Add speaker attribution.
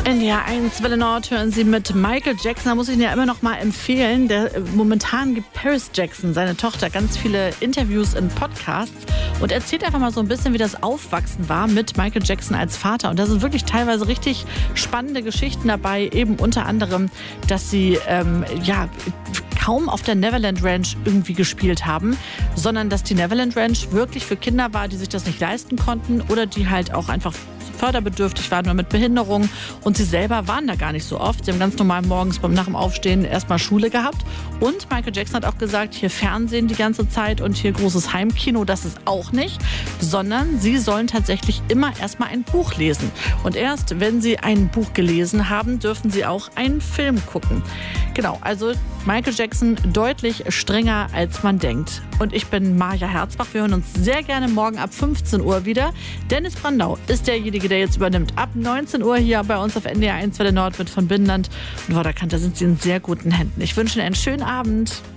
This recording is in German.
Speaker 1: NDR 1 Welle Nord hören Sie mit Michael Jackson. Da muss ich Ihnen ja immer noch mal empfehlen. Momentan gibt Paris Jackson, seine Tochter, ganz viele Interviews in Podcasts und erzählt einfach mal so ein bisschen, wie das Aufwachsen war mit Michael Jackson als Vater. Und da sind wirklich teilweise richtig spannende Geschichten dabei. Eben unter anderem, dass sie kaum auf der Neverland Ranch irgendwie gespielt haben, sondern dass die Neverland Ranch wirklich für Kinder war, die sich das nicht leisten konnten oder die halt auch einfach förderbedürftig waren oder mit Behinderung. Und sie selber waren da gar nicht so oft. Sie haben ganz normal morgens nach dem Aufstehen erstmal Schule gehabt. Und Michael Jackson hat auch gesagt, hier Fernsehen die ganze Zeit und hier großes Heimkino, das ist auch nicht. Sondern sie sollen tatsächlich immer erstmal ein Buch lesen. Und erst, wenn sie ein Buch gelesen haben, dürfen sie auch einen Film gucken. Genau, also Michael Jackson deutlich strenger, als man denkt. Und ich bin Maja Herzbach. Wir hören uns sehr gerne morgen ab 15 Uhr wieder. Dennis Brandau ist derjenige, der jetzt übernimmt. Ab 19 Uhr hier bei uns auf NDR 1 Welle Nord mit von Binnenland und Vorderkant. Da sind Sie in sehr guten Händen. Ich wünsche Ihnen einen schönen Abend.